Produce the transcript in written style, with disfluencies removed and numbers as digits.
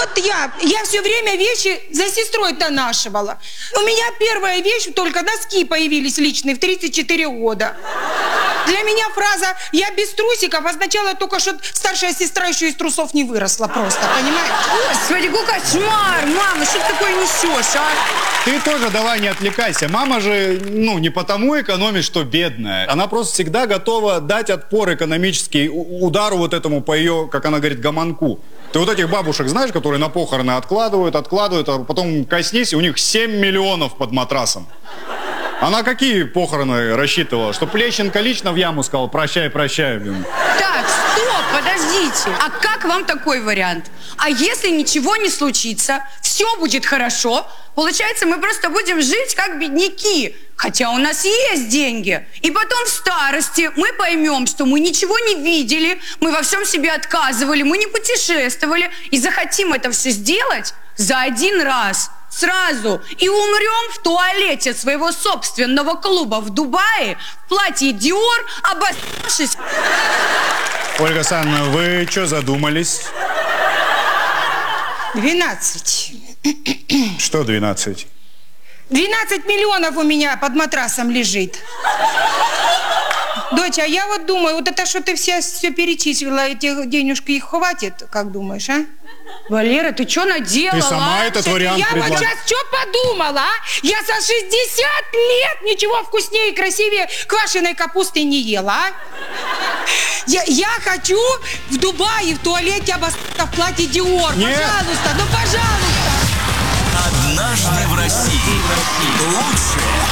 Вот я все время вещи за сестрой донашивала. У меня первая вещь, только носки появились личные в 34 года. Для меня фраза «я без трусиков» означала только, что старшая сестра еще из трусов не выросла просто, понимаешь? Господи, какой кошмар! Мама, что ты такое несешь, а? Ты тоже давай не отвлекайся. Мама же, не потому экономит, что бедная. Она просто всегда готова дать отпор экономический удару вот этому по ее, как она говорит, гомонку. Ты вот этих бабушек знаешь, которые на похороны откладывают, а потом коснись, и у них 7 миллионов под матрасом. Она какие похороны рассчитывала? Что Плещенко лично в яму сказал «прощай, прощай». Блин. Так, стоп, подождите. А как вам такой вариант? А если ничего не случится, все будет хорошо, получается, мы просто будем жить как бедняки. Хотя у нас есть деньги. И потом в старости мы поймем, что мы ничего не видели, мы во всем себе отказывали, мы не путешествовали. И захотим это все сделать за один раз. Сразу. И умрем в туалете своего собственного клуба в Дубае, в платье Диор, обоссавшись. Ольга Александровна, вы что задумались? 12. Что 12? 12 миллионов у меня под матрасом лежит. Доча, а я вот думаю, вот это, что ты все перечислила, этих денежек, их хватит, как думаешь, а? Валера, ты что наделала? Ты сама этот вариант Я предлагала. вот сейчас что подумала, а? Я за 60 лет ничего вкуснее и красивее квашеной капусты не ела, а? Я хочу в Дубае в туалете обоссаться в платье Диор. Нет. Пожалуйста, ну пожалуйста. Однажды в России. Лучшее